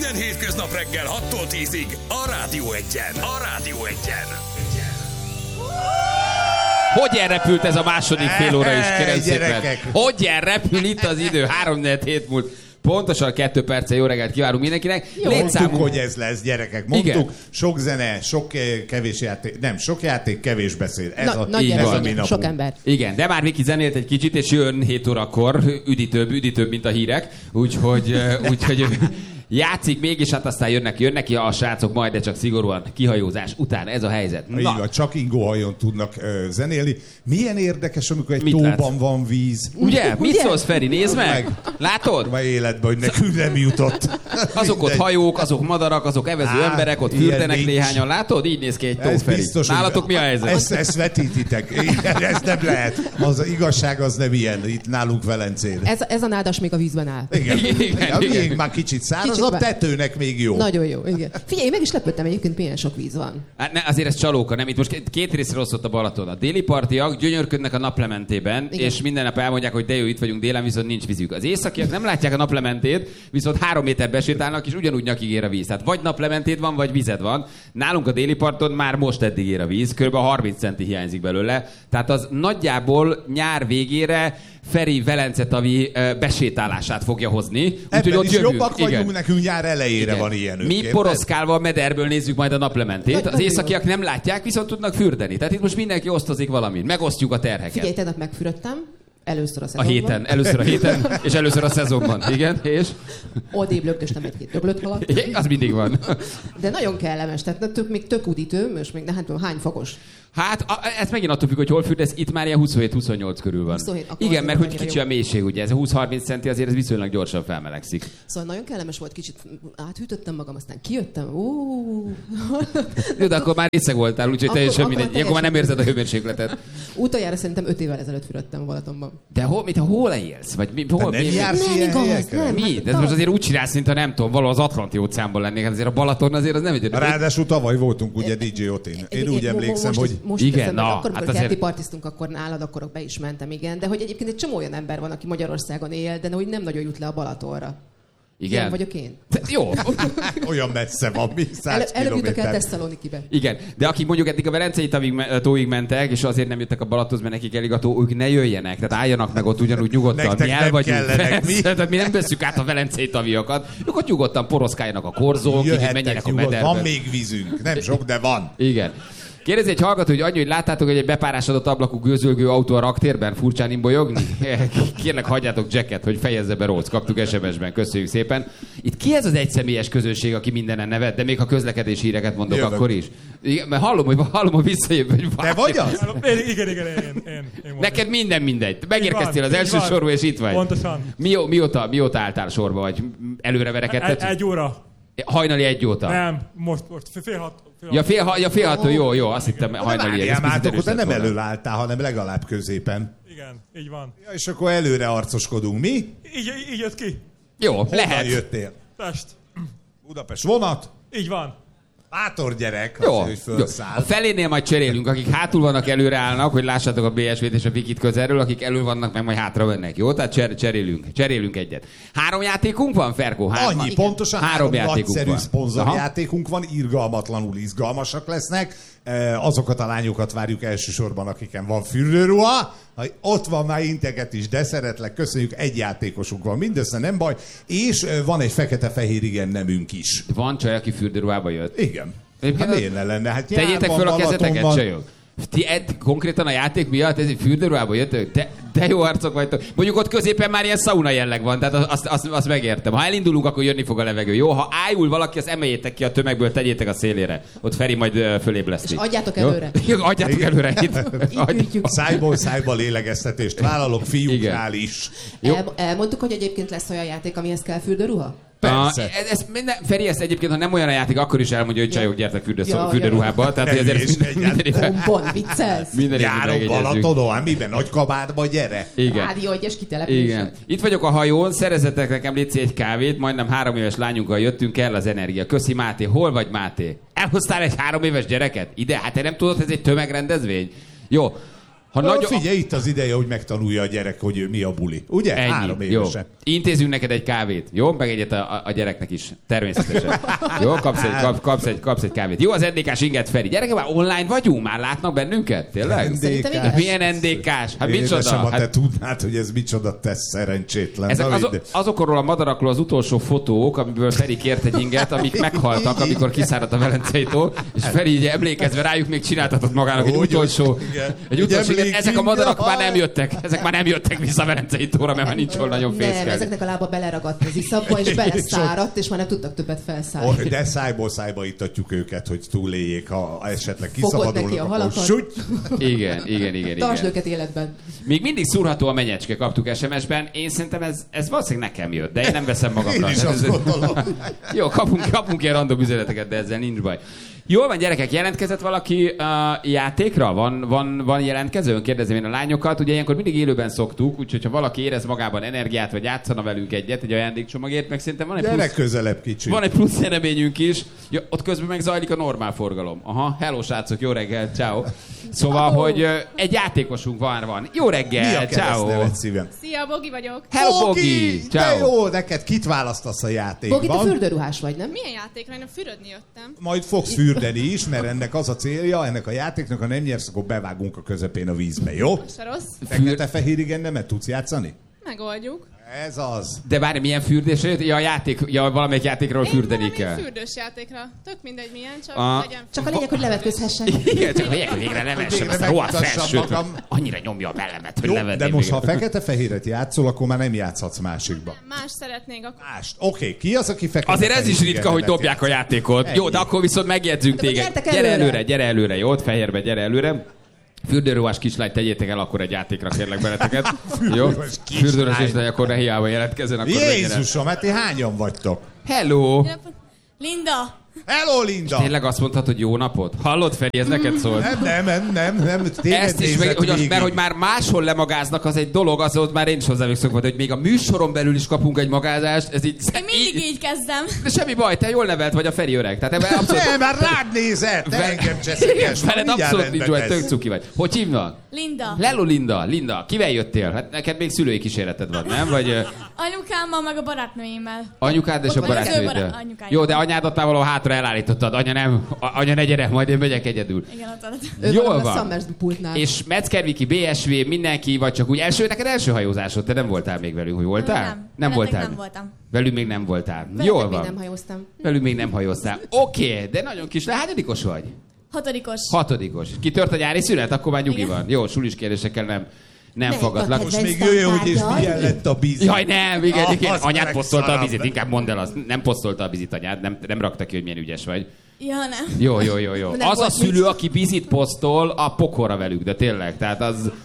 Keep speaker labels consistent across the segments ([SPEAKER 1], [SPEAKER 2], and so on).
[SPEAKER 1] Minden hétköznap reggel 6-tól 10-ig a Rádió Egyen.
[SPEAKER 2] Hogy elrepült ez a második fél óra is, kérem szépen. Hogy elrepül itt az idő, 3-4 múlt. Pontosan 2 perce, jó reggelt kívánunk mindenkinek.
[SPEAKER 3] Mondtuk, hogy ez lesz, gyerekek. Mondtuk, igen. Sok zene, sok kevés játék. Nem, sok játék, kevés beszéd. Ez a mi napunk.
[SPEAKER 4] Sok ember.
[SPEAKER 2] Igen, de már Viki zenélt egy kicsit, és jön 7 órakor, üdítőbb, mint a hírek. Úgyhogy játszik még, és hát aztán jönnek a srácok majd, de csak szigorúan kihajózás után. Ez a helyzet.
[SPEAKER 3] Így van, csak ingóhajón tudnak zenélni. Milyen érdekes, amikor egy tóban van víz.
[SPEAKER 2] Ugye? Mit szólsz, Feri? Nézd meg! Látod?
[SPEAKER 3] Már életben, hogy nekünk nem jutott.
[SPEAKER 2] Azok ott hajók, azok madarak, azok evező emberek, ott fürdenek néhányan. Látod? Így néz ki egy tó, Feri. Biztos, nálatok mi a helyzet?
[SPEAKER 3] Ezt vetítitek. Ez nem lehet. Az igazság az nem ilyen. Itt nálunk Velencén.
[SPEAKER 4] Ez a nádas még a vízben áll.
[SPEAKER 3] Igen. Még már kicsit száraz. Az a tetőnek még jó.
[SPEAKER 4] Nagyon jó, igen. Figyelj, meg is lepődtem egyébként, milyen sok víz van.
[SPEAKER 2] Hát ne, azért ez csalóka, nem? Itt most két részre osztott a Balaton. A déli partiak gyönyörködnek a naplementében, igen. És minden nap elmondják, hogy de jó, itt vagyunk délen, viszont nincs vízük. Az északiak nem látják a naplementét, viszont 3 méter besétálnak, és ugyanúgy nyakig ér a víz. Tehát vagy naplementéd van, vagy vized van. Nálunk a déli parton már most eddig ér a víz, kb. 30 centi hiányzik belőle. Tehát az nagyjából nyár végére Feri Velence-tavi besétálását fogja hozni.
[SPEAKER 3] Ebben is jobbak vagyunk, nekünk nyár elejére van ilyen.
[SPEAKER 2] Mi poroszkálva a mederből nézzük majd a naplementét. Az északiak nem látják, viszont tudnak fürdeni. Tehát itt most mindenki osztozik valamit. Megosztjuk a terheket.
[SPEAKER 4] Figyelj, tegnap megfürödtem. Először a szezonban.
[SPEAKER 2] Először a héten, és először a szezonban. Igen, és?
[SPEAKER 4] Odébb lögdöstem 1-2 döglött halat.
[SPEAKER 2] Az mindig van.
[SPEAKER 4] De nagyon kellemes, tehát még tök udítő, és még hány fokos.
[SPEAKER 2] Hát, ez megint attól függ, hogy hol fürdesz, itt már ilyen 27-28 körül van.
[SPEAKER 4] 27,
[SPEAKER 2] igen, mert hogy kicsi a mélység, ugye, ez a 20-30 centi azért ez viszonylag gyorsan felmelegszik.
[SPEAKER 4] Szóval nagyon kellemes volt, kicsit áthűtöttem magam, aztán kijöttem.
[SPEAKER 2] Jó, de akkor már részeg voltál, úgyhogy teljesen mindegy. Akkor már nem érzed a hőmérsékletet.
[SPEAKER 4] Utoljára szerintem 5 évvel ezelőtt fürödtem a Balatonban.
[SPEAKER 2] De hol élsz? Vagy hol?
[SPEAKER 3] Nem jársz ilyen helyekre?
[SPEAKER 2] Mi? De most azért úgy csinálsz, mintha nem tudom, valahol az Atlanti óceánban lennék, hát azért a Balaton azért az nem egy.
[SPEAKER 3] Ráadásul tavaly voltunk ugye DJ Otén. Én úgy emlékszem, hogy
[SPEAKER 4] igen, akkor amikor kerti partiztunk, akkor nálad, akkor be is mentem, igen. De hogy egyébként egy csomó olyan ember van, aki Magyarországon él, de hogy nem nagyon jut le a Balatonra.
[SPEAKER 2] Igen.
[SPEAKER 4] Ilyen vagyok én.
[SPEAKER 2] Jó.
[SPEAKER 3] Olyan messze van, mi 100
[SPEAKER 4] előbb jutok el Tesszalonikibe.
[SPEAKER 2] Igen, de akik mondjuk eddig a Velencei tóig mentek, és azért nem jöttek a Balatonhoz, mert nekik elég a tó, ők ne jöjjenek, tehát álljanak meg ott ugyanúgy nyugodtan. Mi el vagyunk. Tehát mi nem veszük át a Velencei taviakat. Ők ott nyugodtan poroszkáljanak a korzók, kicsit menjenek a mederbe.
[SPEAKER 3] Van még vízünk, nem sok, de van.
[SPEAKER 2] Igen. Kérdezi egy hallgató, hogy annyi, hogy láttátok, hogy egy bepárásodott ablakú gőzölgő autó a raktérben furcsán imbolyogni? Kérlek, hagyjátok Jacket, hogy fejezze be Róc. Kaptuk SMS-ben, köszönjük szépen. Itt ki ez az egyszemélyes közönség, aki mindenen nevet, de még ha közlekedési híreket mondok, jövök. Akkor is? Igen, mert hallom, hogy visszajövő, hogy
[SPEAKER 3] te vagy az?
[SPEAKER 5] Igen, én
[SPEAKER 2] neked minden mindegy. Megérkeztél az első sorba, és itt vagy.
[SPEAKER 5] Pontosan.
[SPEAKER 2] Mióta álltál sorba, vagy előre verekedted?
[SPEAKER 5] Egy óra.
[SPEAKER 2] Hajnali 1 óta?
[SPEAKER 5] Nem, most fél hat.
[SPEAKER 2] Fél hat, jó, azt hittem hajnali 1.
[SPEAKER 3] De nem elől álltál, hanem legalább középen.
[SPEAKER 5] Igen, így van.
[SPEAKER 3] Ja, és akkor előre arcoskodunk, mi?
[SPEAKER 5] Így jött ki.
[SPEAKER 2] Jó,
[SPEAKER 3] honnan
[SPEAKER 2] lehet.
[SPEAKER 3] Jöttél?
[SPEAKER 5] Pest.
[SPEAKER 3] Budapest vonat?
[SPEAKER 5] Így van.
[SPEAKER 3] Bátor gyerek,
[SPEAKER 2] jó,
[SPEAKER 3] azért, hogy fölszáll.
[SPEAKER 2] A felénél majd cserélünk, akik hátul vannak, előre állnak, hogy lássátok a BSV-t és a Vikit közelről, akik elő vannak, meg majd hátra vennek, jó? Tehát cserélünk egyet. 3 játékunk van, Ferkó?
[SPEAKER 3] Annyi, pontosan 3
[SPEAKER 2] játékunk
[SPEAKER 3] nagyszerű szponzorjátékunk van, irgalmatlanul izgalmasak lesznek. Azokat a lányokat várjuk elsősorban, akiken van fürdőruha. Ott van már integet is, de szeretlek, köszönjük, 1 játékosunk van, mindössze nem baj. És van egy fekete-fehér igen nemünk is.
[SPEAKER 2] Van csaj, aki fürdőruhába jött?
[SPEAKER 3] Igen. Hát miért ne lenne? Hát
[SPEAKER 2] tegyétek föl a kezeteket, csajok. Konkrétan a játék miatt ez egy fürdőruhába jöttök? De jó arcok vagytok. Mondjuk ott középen már ilyen szauna jelleg van, tehát azt megértem. Ha elindulunk, akkor jönni fog a levegő. Jó, ha ájul valaki, azt emeljétek ki a tömegből, tegyétek a szélére. Ott Feri majd fölébleszti.
[SPEAKER 4] És adjátok előre.
[SPEAKER 2] Jó, adjátok előre.
[SPEAKER 3] Szájba lélegeztetést vállalok, fiúknál is.
[SPEAKER 4] Elmondtuk, hogy egyébként lesz olyan játék, amihez kell fürdőruha?
[SPEAKER 3] Persze.
[SPEAKER 2] Feri ezt egyébként, ha nem olyan a játék, akkor is elmondja, hogy csajok, gyertek fürdőruhába. Tehát
[SPEAKER 4] Bombon, viccelsz.
[SPEAKER 3] Járok Balatonon, miben? Nagy kabátba, gyere.
[SPEAKER 2] Igen.
[SPEAKER 4] Rádió egyes kitelepülésen.
[SPEAKER 2] Igen. Itt vagyok a hajón, szerezzetek nekem létszi egy kávét, majdnem 3 éves lányunkkal jöttünk, el az energia. Köszi, Máté. Hol vagy, Máté? Elhoztál egy 3 éves gyereket? Ide? Hát te nem tudod, ez egy tömegrendezvény? Jó.
[SPEAKER 3] Figyelj, itt az ideje, hogy megtanulja a gyerek, hogy mi a buli. Ugye?
[SPEAKER 2] Ennyi.
[SPEAKER 3] 3 évesen.
[SPEAKER 2] Jó. Intézünk neked egy kávét. Jó? Meg egyet a gyereknek is. Természetesen. Jó? Kapsz egy kávét. Jó, az NDK-s inget, Feri. Gyerekek, már online vagyunk? Már látnak bennünket? Tényleg?
[SPEAKER 4] Szerintem
[SPEAKER 2] Milyen NDK-s? Hát micsoda?
[SPEAKER 3] Ha te tudnád, hogy ez micsoda tesz szerencsétlen.
[SPEAKER 2] Ezek azokról a madarakról az utolsó fotók, amiből Feri kért egy inget, amik meghaltak, amikor kiszáradt a Velencei tó, és Feri így emlékezve rájuk még csináltatott magának egy utolsó inget. Ezek a madarak már nem jöttek. Ezek már nem jöttek vissza a Velencei tóra, mert már nincs hol nagyon fészkelni.
[SPEAKER 4] Nem, ezeknek a lába beleragadt az iszapba, és beleszáradt, és már nem tudtak többet felszállni.
[SPEAKER 3] De szájból szájba ittatjuk őket, hogy túléljék, ha esetleg
[SPEAKER 4] Fogod neki
[SPEAKER 3] kiszabadulnak,
[SPEAKER 4] a
[SPEAKER 3] akkor
[SPEAKER 4] halakat.
[SPEAKER 3] süty.
[SPEAKER 2] Igen.
[SPEAKER 4] Tartsd őket életben.
[SPEAKER 2] Még mindig szúrható a menyecske, kaptuk SMS-ben. Én szerintem ez valószínűleg nekem jött, de én nem veszem magamra.
[SPEAKER 3] Én is azt gondolom.
[SPEAKER 2] Jó, kapunk ilyen random üzeneteket, de ezzel nincs baj. Jól van, gyerekek, jelentkezett valaki játékra? Van jelentkezőn? Kérdezem én a lányokat. Ugye ilyenkor mindig élőben szoktuk, úgyhogy ha valaki érez magában energiát, vagy játszana velünk egyet, egy ajándékcsomagért, meg szerintem van egy
[SPEAKER 3] Gyerek közelebb kicsit.
[SPEAKER 2] Van egy plusz nyereményünk is. Ja, ott közben meg zajlik a normál forgalom. Aha, hello srácok, jó reggel, ciao. Szóval, hogy egy játékosunk van. Jó reggel,
[SPEAKER 3] Mi a
[SPEAKER 2] ciao.
[SPEAKER 3] keresztneved, szívem?
[SPEAKER 6] Szia, Bogi vagyok.
[SPEAKER 2] Hello, Bogi,
[SPEAKER 3] De
[SPEAKER 2] ciao.
[SPEAKER 3] jó, neked kit választasz a játékban?
[SPEAKER 4] Bogi, te fürdőruhás vagy, nem?
[SPEAKER 6] Milyen játékra? Én fürödni jöttem.
[SPEAKER 3] Majd fogsz fürdeni is, mert ennek az a célja, ennek a játéknak, ha nem nyersz, akkor bevágunk a közepén a vízbe, jó?
[SPEAKER 6] Se rossz.
[SPEAKER 3] Fekete-fehér igennemet tudsz játszani?
[SPEAKER 6] Megoldjuk.
[SPEAKER 3] Ez az.
[SPEAKER 2] De várj, milyen fürdésre jött? Ja, valamelyik játékról fürdeni kell.
[SPEAKER 6] Én fürdős játékra. Tök mindegy milyen, csak legyen.
[SPEAKER 4] Csak a lényeg, hogy levetközhessen.
[SPEAKER 2] Igen, csak hogy végre levessem ezt a rohadt felsőt. Annyira nyomja a mellemet, hogy
[SPEAKER 3] Jó,
[SPEAKER 2] levetném.
[SPEAKER 3] de most ha fekete-fehéret játszol, akkor már nem játszhatsz másikba.
[SPEAKER 6] Más szeretnék akkor.
[SPEAKER 3] Mást. Oké, ki az, aki fekete?
[SPEAKER 2] Azért ez is ritka, hogy dobják a játékot. Jó, de akkor viszont megjegyzünk
[SPEAKER 4] De
[SPEAKER 2] téged.
[SPEAKER 4] gyertek
[SPEAKER 2] Gyere
[SPEAKER 4] előre.
[SPEAKER 2] előre, gyere előre, jó? Fehérbe, gyere előre. Fürdőruhás kislány, tegyétek el akkor egy játékra, kérlek benneteket. Jó? Fürdőruhás kislány, akkor ne hiába jelentkezzen, akkor menjen el.
[SPEAKER 3] Jézusom, hát ti hányan vagytok?
[SPEAKER 2] Hello!
[SPEAKER 6] Linda!
[SPEAKER 3] Hello, Linda!
[SPEAKER 2] Tényleg azt mondtad, hogy jó napot? Hallod, Feri, ez neked szólt?
[SPEAKER 3] Nem. Téged
[SPEAKER 2] Ezt is,
[SPEAKER 3] nézett végig.
[SPEAKER 2] mert hogy már máshol lemagáznak, az egy dolog, az ott már én is hozzávük szokva, hogy még a műsoron belül is kapunk egy magázást, ez így...
[SPEAKER 6] Én mindig így kezdem.
[SPEAKER 2] De semmi baj, te jól nevelt vagy a Feri öreg. Tehát ebben abszolút...
[SPEAKER 3] Nem, már rád nézett! Te engem cseszekes.
[SPEAKER 2] Veled abszolút nincs olyan, tök cuki vagy. Hogy hívnak?
[SPEAKER 6] Linda.
[SPEAKER 2] Hello, Linda, kivel jöttél? Hát neked még szülői kíséreted van, nem? Vagy
[SPEAKER 6] Anyukámmal, meg a barátnőimmel.
[SPEAKER 2] anyukád és a
[SPEAKER 6] Ott van az ő
[SPEAKER 2] barátnőddel?
[SPEAKER 6] anyukája.
[SPEAKER 2] Jó, de anyádat már valahol hátra elállítottad. Anya ne gyere, majd én megyek egyedül.
[SPEAKER 6] Igen, ott alatt.
[SPEAKER 4] Ő
[SPEAKER 2] Jól
[SPEAKER 4] valahol a
[SPEAKER 2] van.
[SPEAKER 4] Summersby pultnál.
[SPEAKER 2] És Metzgerviki, BSV, mindenki, vagy csak úgy neked első hajózásod, te nem voltál még velünk, hogy voltál? Nem voltál.
[SPEAKER 6] Nem voltam.
[SPEAKER 2] Velünk még nem voltál.
[SPEAKER 4] Veletek
[SPEAKER 2] Jól
[SPEAKER 4] még
[SPEAKER 2] van.
[SPEAKER 4] nem hajóztam.
[SPEAKER 2] Velünk még nem hajóztál. Oké, de nagyon kis. Hányadikos vagy?
[SPEAKER 6] 6.
[SPEAKER 2] 6. Kitört a nyári szünet, akkor már nyugi
[SPEAKER 6] Igen.
[SPEAKER 2] van. Jó, sulis kérdésekkel nem
[SPEAKER 4] Melyik
[SPEAKER 2] fogadlak.
[SPEAKER 4] a
[SPEAKER 3] Most még jöjjön, hogy és milyen lett a víz.
[SPEAKER 2] Jaj, nem, igen,
[SPEAKER 3] Az
[SPEAKER 2] anyád posztolta a
[SPEAKER 3] legszarabb.
[SPEAKER 2] vizit, inkább mondd el azt. Nem posztolta a vizit anyád, nem rakta ki, hogy milyen ügyes vagy.
[SPEAKER 6] Ja, nem.
[SPEAKER 2] Jó.
[SPEAKER 4] Nem
[SPEAKER 2] Az a
[SPEAKER 4] volt
[SPEAKER 2] szülő, aki vizit posztol, a pokorra velük, de tényleg, tehát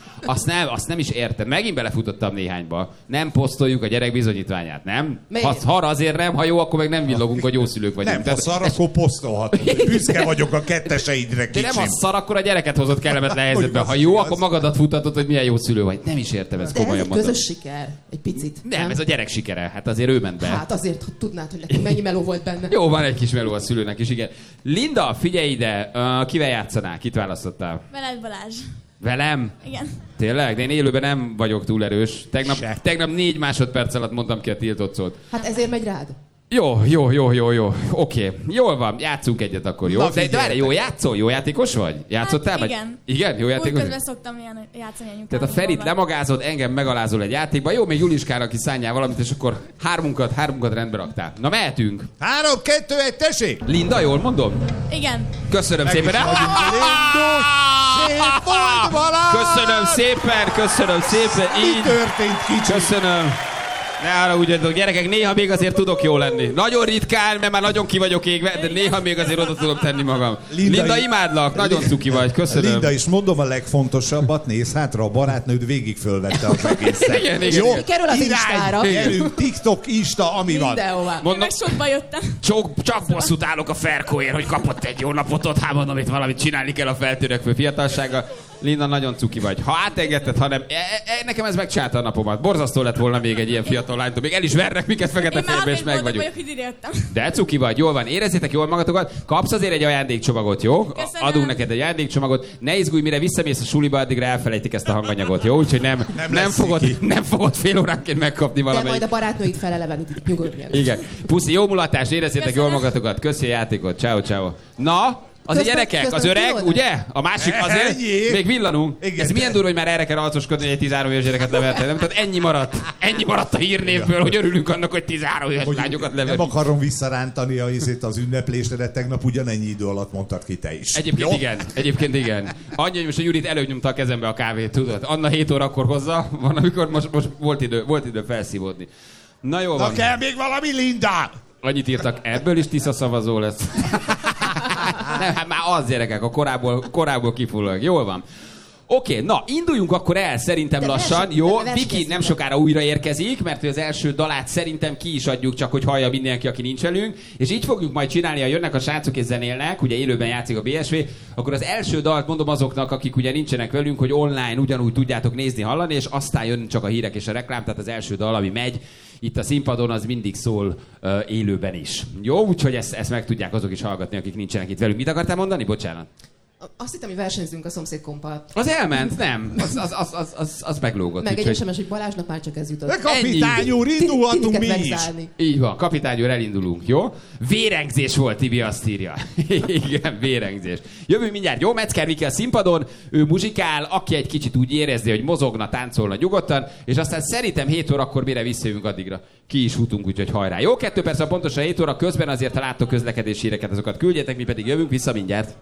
[SPEAKER 2] azt nem is érted. Megint belefutottam néhányba. Nem posztoljuk a gyerek bizonyítványát, nem?
[SPEAKER 4] Miért?
[SPEAKER 2] Ha arra nem, ha jó, akkor meg nem villogunk, hogy jó szülők vagyunk.
[SPEAKER 3] Nem, ha
[SPEAKER 2] Tehát-
[SPEAKER 3] szar, akkor posztolhatod. Büszke vagyok a ketteseidre,
[SPEAKER 2] de nem
[SPEAKER 3] kicsim.
[SPEAKER 2] az szar, akkor a gyereket hozott kellemetlen helyzetbe. Ha jó, akkor magadat futatod, hogy milyen jó szülő vagy. Nem is értem ezt,
[SPEAKER 4] De ez
[SPEAKER 2] komolyan
[SPEAKER 4] egy
[SPEAKER 2] mondom.
[SPEAKER 4] közös siker. Egy picit.
[SPEAKER 2] Nem, ez a gyerek sikere. Hát azért ő ment be.
[SPEAKER 4] Hát azért, hogy tudnád, hogy neki mennyi meló volt benne.
[SPEAKER 2] Jó, van egy kis meló a szülőnek is, igen. Linda, figyelj ide, kivel játszanál? Kit választottál?
[SPEAKER 6] Veled Balázs.
[SPEAKER 2] Velem?
[SPEAKER 6] Igen.
[SPEAKER 2] Tényleg? De én élőben nem vagyok túl erős. Tegnap 4 másodperc alatt mondtam ki a tiltott szót.
[SPEAKER 4] Hát ezért megy rád.
[SPEAKER 2] Jó. Oké. Jól van, játszunk egyet akkor, jó?
[SPEAKER 3] Na,
[SPEAKER 2] De várj,
[SPEAKER 3] figyeljetek.
[SPEAKER 2] jó játszol? Jó játékos vagy? Játszottál?
[SPEAKER 6] Hát,
[SPEAKER 2] vagy?
[SPEAKER 6] igen.
[SPEAKER 2] Igen? Jó játékos?
[SPEAKER 6] Útközben szoktam ilyen játszani anyukámmal.
[SPEAKER 2] Tehát a Ferit lemagázod, engem megalázol egy játékban. Jó, még Juliskának is szánjál valamit, és akkor hármunkat rendbe raktál. Na, mehetünk.
[SPEAKER 3] 3, 2, 1, tessék!
[SPEAKER 2] Linda, jól mondom?
[SPEAKER 6] Igen.
[SPEAKER 2] Köszönöm
[SPEAKER 3] Meg
[SPEAKER 2] szépen.
[SPEAKER 3] is vagyunk, Lindus! Szép volt, Balázs!
[SPEAKER 2] Köszönöm szépen.
[SPEAKER 3] Mi
[SPEAKER 2] Így.
[SPEAKER 3] történt, kicsi?
[SPEAKER 2] Köszönöm. Ne arra úgy, gyerekek, néha még azért tudok jó lenni. Nagyon ritkán, mert már nagyon ki vagyok égve, de néha még azért oda tudom tenni magam. Linda imádlak, nagyon cuki vagy, köszönöm.
[SPEAKER 3] Linda, és mondom a legfontosabbat, nézz hátra, a barátnőd végig fölvette az egészet.
[SPEAKER 2] Igen.
[SPEAKER 3] Jó,
[SPEAKER 4] Kerül az Instára.
[SPEAKER 3] gyerünk, TikTok, Insta, ami van.
[SPEAKER 4] Mindenhová.
[SPEAKER 6] Én
[SPEAKER 2] Mondom,
[SPEAKER 6] meg sokba jöttem.
[SPEAKER 2] csak bosszút állok a Ferkóért, hogy kapott egy jó napot ott, mondom, itt valamit csinálni kell a feltörekvő fiatalsága. Linda, nagyon cuki vagy. Ha átengedted, ha nem... Nekem ez megcsinálta a napomat. Borzasztó lett volna még egy ilyen fiatal lánytól. Még el is vernek minket fekete fénybe, és meg vagyunk. De cuki vagy, jól van. Érezzétek jól magatokat. Kapsz azért egy ajándékcsomagot, jó?
[SPEAKER 6] Köszönöm.
[SPEAKER 2] Adunk neked egy ajándékcsomagot. Ne izgulj, mire visszamész a suliba, addigra elfelejtik ezt a hanganyagot, jó? Úgyhogy nem fogod fél óránként megkapni valamelyik.
[SPEAKER 4] De majd a barátnőid felelevenítik, nyugodj.
[SPEAKER 2] Igen. Puszi, jó mulatás, érezzétek jól magatokat. Köszi a játékot. Ciao, ciao. Na, az a gyerekek, az öreg, ugye? A másik azért, még villanunk. Igen, ez milyen durva, hogy már erre kell arcoskodni, hogy egy 13 éves gyereket levertek. Nem, tehát ennyi maradt a hírnévből, hogy örülünk annak, hogy 13 éves lányokat levertek.
[SPEAKER 3] Nem akarom visszarántani az ünneplésre, de tegnap ugyanennyi idő alatt mondtad ki te is.
[SPEAKER 2] Egyébként igen. Annyi, hogy most a Judit előnyomta a kezembe a kávét, tudod? Anna 7 órakor hozza, van, amikor most volt idő felszívódni. Na jó van.
[SPEAKER 3] Na kell még valami, Linda!
[SPEAKER 2] Annyit írtak, ebből is Tisza szavazó lesz. Nem, hát már az gyerekek, a korábból kifullag. Jól van. Oké, na, induljunk akkor el szerintem lassan. Jó, Viki nem sokára újra érkezik, mert az első dalát szerintem ki is adjuk, csak hogy hallja mindenki, aki nincs velünk. És így fogjuk majd csinálni, ha jönnek a srácok és zenélnek, ugye élőben játszik a BSV, akkor az első dalt mondom azoknak, akik ugye nincsenek velünk, hogy online ugyanúgy tudjátok nézni, hallani, és aztán jön csak a hírek és a reklám, tehát az első dal, ami megy itt a színpadon, az mindig szól élőben is. Jó, úgyhogy ezt meg tudják azok is hallgatni, akik nincsenek itt velünk. Mit akartál mondani? Bocsánat.
[SPEAKER 4] Azt hittem, hogy versenyzünk a szomszédkompal.
[SPEAKER 2] Az elment, nem. Az meglógott.
[SPEAKER 4] Meg egy SMS, hogy Balázsnak már csak ez jutott.
[SPEAKER 3] De kapitány úr, indulhatunk mi is.
[SPEAKER 2] Így van, kapitány úr, elindulunk, jó? Vérengzés volt, Tibi azt írja. Igen, vérengzés. Jövünk mindjárt, jó? Metzger Viki a színpadon, ő muzsikál, aki egy kicsit úgy érezi, hogy mozogna, táncolna nyugodtan, és aztán szerintem 7 órakor mire visszajövünk addigra. Ki is futunk, úgyhogy hajrá. Jó, 2 perc pontosan 7 óra közben, azért ha láttok közlekedési híreket, azokat küldjetek, mi pedig jövünk vissza mindjárt.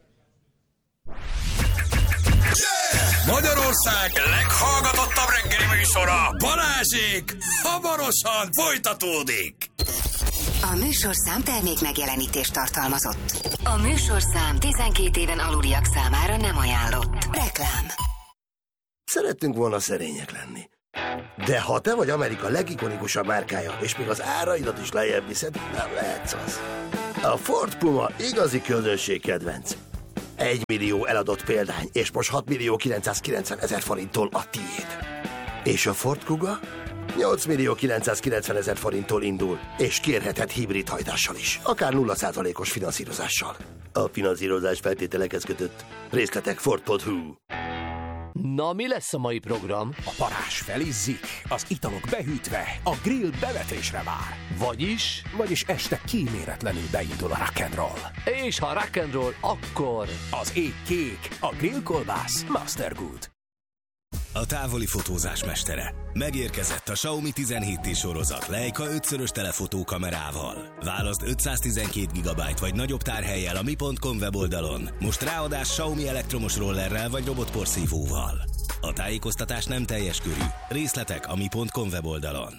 [SPEAKER 1] Magyarország leghallgatottabb reggeli műsora, Balázsék, hamarosan folytatódik.
[SPEAKER 7] A műsorszám termék megjelenítést tartalmazott. A műsorszám 12 éven aluliak számára nem ajánlott. Reklám.
[SPEAKER 8] Szerettünk volna szerények lenni. De ha te vagy Amerika legikonikusabb márkája, és még az áraidat is lejjebb viszed, nem lehetsz az. A Ford Puma igazi közönség kedvenc. 1 millió eladott példány, és most 6 millió 990 ezer forinttól a tiéd. És a Ford Kuga 8 millió 990 ezer forinttól indul, és kérheted hibrid hajtással is, akár 0%-os finanszírozással. A finanszírozás feltételekhez kötött. Részletek Ford.hu.
[SPEAKER 9] Na, mi lesz a mai program?
[SPEAKER 1] A parázs felizzik, az italok behűtve, a grill bevetésre vár. Vagyis este kíméletlenül beindul a rock'n'roll.
[SPEAKER 9] És ha rock'n'roll, akkor...
[SPEAKER 1] Az ég kék, a grillkolbász Master Good.
[SPEAKER 10] A távoli fotózás mestere. Megérkezett a Xiaomi 17T sorozat Leica 5-szörös telefotókamerával. Válaszd 512 GB vagy nagyobb tárhellyel a mi.com weboldalon. Most ráadás Xiaomi elektromos rollerrel vagy robotporszívóval. A tájékoztatás nem teljes körű. Részletek a mi.com weboldalon.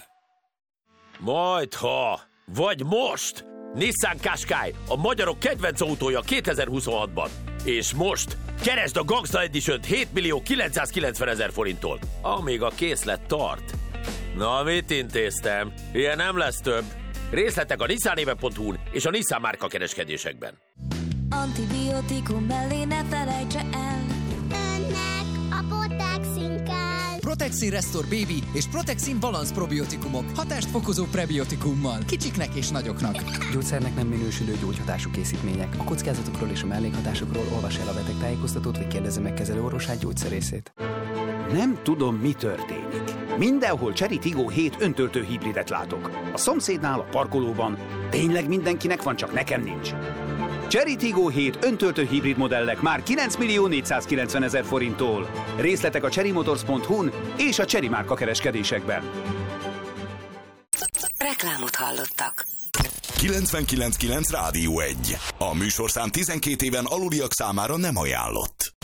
[SPEAKER 11] Majdha, vagy most! Nissan Qashqai, a magyarok kedvenc autója 2026-ban. És most keresd a Gangsta Edition-t 7 millió 990 ezer forinttól, amíg a készlet tart. Na, mit intéztem? Ilyen nem lesz több. Részletek a nissanéve.hu-n és a Nissan márka kereskedésekben.
[SPEAKER 12] Antibiotikum mellé ne felejtse el. Önnek a Protexin kell.
[SPEAKER 13] Protexin Restore Baby és Protexin Balance probiotikumok. Hatást fokozó prebiotikummal. Kicsiknek és nagyoknak.
[SPEAKER 14] Gyógyszernek nem minősülő gyógyhatású készítmények. A kockázatokról és a mellékhatásokról olvas el a betegtájékoztatót, vagy kérdezze meg kezelőorvosát, gyógyszerészét.
[SPEAKER 15] Nem tudom, mi történik. Mindenhol Chery Tiggo 7 öntöltő hibridet látok. A szomszédnál, a parkolóban. Tényleg mindenkinek van, csak nekem nincs. Chery Tiggo 7 öntöltő hibrid modellek már 9 millió 490 ezer forinttól. Részletek a cherrymotors.hu-n és a Chery márka kereskedésekben.
[SPEAKER 7] Reklámot hallottak.
[SPEAKER 10] 99.9 Rádió 1. A műsorszám 12 éven aluliak számára nem ajánlott.